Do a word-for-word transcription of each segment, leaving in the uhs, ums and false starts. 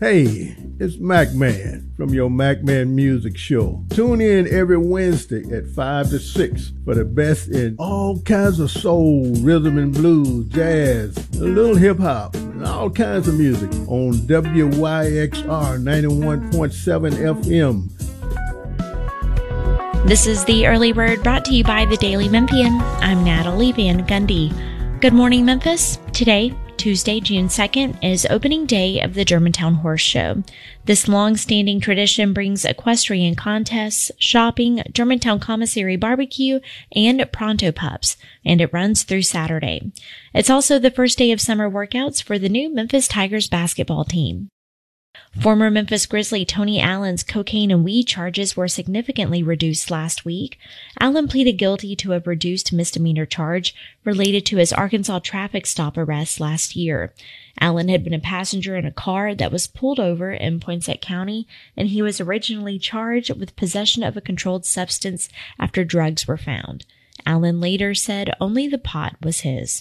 Hey, it's Mac Man from your Mac Man Music Show. Tune in every Wednesday at five to six for the best in all kinds of soul, rhythm and blues, jazz, a little hip hop, and all kinds of music on W Y X R ninety-one point seven F M. This is the Early Bird brought to you by the Daily Memphian. I'm Natalie Van Gundy. Good morning, Memphis. Today, Tuesday, June second, is opening day of the Germantown Horse Show. This long-standing tradition brings equestrian contests, shopping, Germantown commissary barbecue, and pronto pups, and it runs through Saturday. It's also the first day of summer workouts for the new Memphis Tigers basketball team. Former Memphis Grizzly Tony Allen's cocaine and weed charges were significantly reduced last week. Allen pleaded guilty to a reduced misdemeanor charge related to his Arkansas traffic stop arrest last year. Allen had been a passenger in a car that was pulled over in Poinsett County, and he was originally charged with possession of a controlled substance after drugs were found. Allen later said only the pot was his.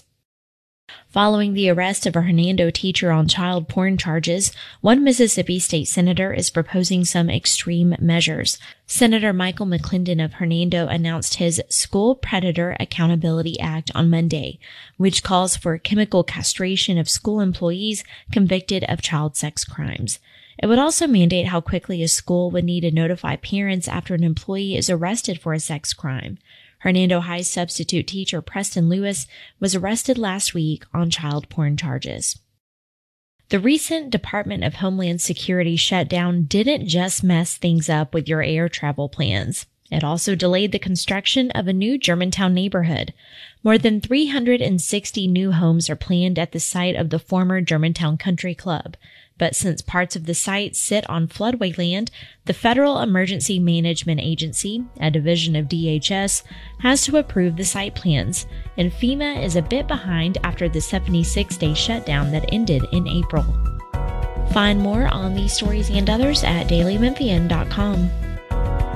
Following the arrest of a Hernando teacher on child porn charges, one Mississippi state senator is proposing some extreme measures. Senator Michael McClendon of Hernando announced his School Predator Accountability Act on Monday, which calls for chemical castration of school employees convicted of child sex crimes. It would also mandate how quickly a school would need to notify parents after an employee is arrested for a sex crime. Hernando High substitute teacher Preston Lewis was arrested last week on child porn charges. The recent Department of Homeland Security shutdown didn't just mess things up with your air travel plans. It also delayed the construction of a new Germantown neighborhood. More than three hundred sixty new homes are planned at the site of the former Germantown Country Club. But since parts of the site sit on floodway land, the Federal Emergency Management Agency, a division of D H S, has to approve the site plans, and FEMA is a bit behind after the seventy-six day shutdown that ended in April. Find more on these stories and others at daily memphian dot com.